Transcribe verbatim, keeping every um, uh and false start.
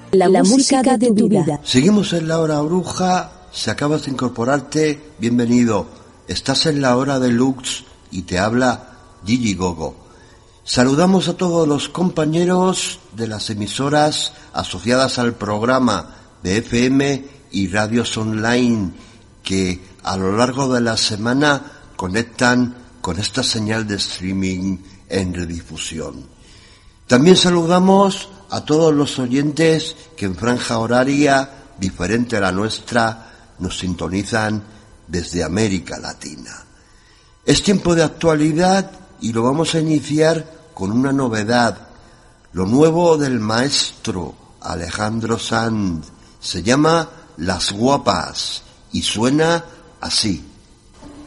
La, la música de tu vida. Seguimos en la hora bruja. Si acabas de incorporarte, bienvenido. Estás en la hora de Lux y te habla Gigi Gogo. Saludamos a todos los compañeros de las emisoras asociadas al programa de F M y radios online que a lo largo de la semana conectan con esta señal de streaming en redifusión. También saludamos a todos los oyentes que en franja horaria diferente a la nuestra nos sintonizan desde América Latina. Es tiempo de actualidad y lo vamos a iniciar con una novedad. Lo nuevo del maestro Alejandro Sanz se llama Las Guapas y suena así.